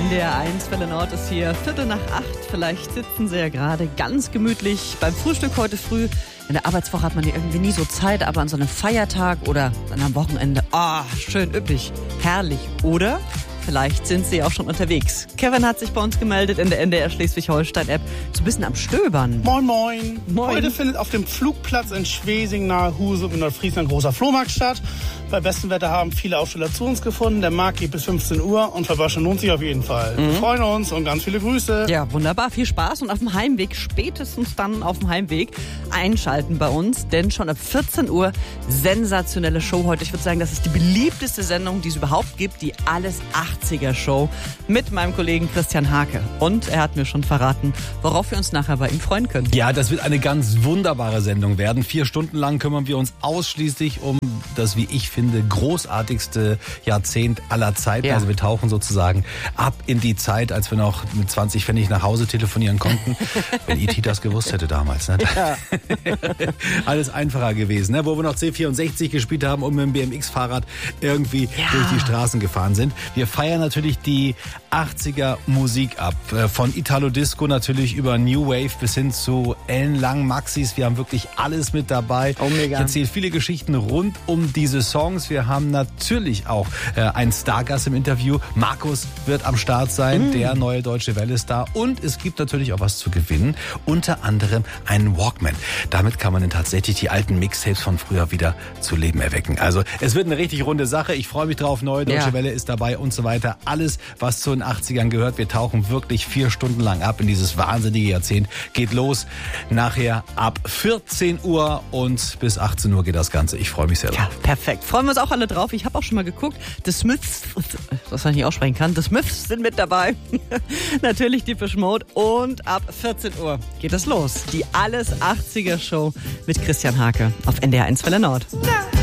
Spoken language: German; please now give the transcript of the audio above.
NDR 1 Welle Nord ist hier 7:45. Vielleicht sitzen Sie ja gerade ganz gemütlich beim Frühstück heute früh. In der Arbeitswoche hat man ja irgendwie nie so Zeit, aber an so einem Feiertag oder dann am Wochenende, schön üppig, herrlich, oder? Vielleicht sind Sie auch schon unterwegs. Kevin hat sich bei uns gemeldet in der NDR Schleswig-Holstein-App. So ein bisschen am Stöbern. Moin, moin. Moin. Heute findet auf dem Flugplatz in Schwesing nahe Husum in Nordfriesland ein großer Flohmarkt statt. Bei bestem Wetter haben viele Aussteller zu uns gefunden. Der Markt geht bis 15 Uhr und Verwaschen lohnt sich auf jeden Fall. Wir freuen uns und ganz viele Grüße. Ja, wunderbar. Viel Spaß und auf dem Heimweg, spätestens dann auf dem Heimweg, einschalten bei uns. Denn schon ab 14 Uhr sensationelle Show heute. Ich würde sagen, das ist die beliebteste Sendung, die es überhaupt gibt. Die Alles 80er Show mit meinem Kollegen Christian Hake. Und er hat mir schon verraten, worauf wir uns nachher bei ihm freuen können. Ja, das wird eine ganz wunderbare Sendung werden. 4 Stunden lang kümmern wir uns ausschließlich um das, wie ich finde, großartigste Jahrzehnt aller Zeiten. Ja. Also wir tauchen sozusagen ab in die Zeit, als wir noch mit 20 Pfennig nach Hause telefonieren konnten. Wenn E.T. das gewusst hätte damals. Ne? Ja. Alles einfacher gewesen, ne? Wo wir noch C64 gespielt haben und mit dem BMX-Fahrrad irgendwie durch die Straßen gefahren sind. Wir feiern natürlich die 80er Musik ab. Von Italo-Disco natürlich über New Wave bis hin zu ellenlangen Maxis. Wir haben wirklich alles mit dabei. Oh, mega. Ich erzähle viele Geschichten rund um diese Songs. Wir haben natürlich auch einen Stargast im Interview. Markus wird am Start sein, der neue Deutsche Welle-Star. Und es gibt natürlich auch was zu gewinnen. Unter anderem einen Walkman. Damit kann man dann tatsächlich die alten Mixtapes von früher wieder zu Leben erwecken. Also es wird eine richtig runde Sache. Ich freue mich drauf. Neue Deutsche Welle ist dabei und so weiter. Alles, was zu den 80ern gehört. Wir tauchen wirklich 4 Stunden lang ab in dieses wahnsinnige Jahrzehnt. Geht los nachher ab 14 Uhr und bis 18 Uhr geht das Ganze. Ich freue mich sehr drauf. Ja, perfekt. Freuen wir uns auch alle drauf. Ich habe auch schon mal geguckt. The Smiths, was ich nicht aussprechen kann, The Smiths sind mit dabei. Natürlich Depeche Mode. Und ab 14 Uhr geht es los. Die Alles 80er Show mit Christian Hake auf NDR 1 Welle Nord.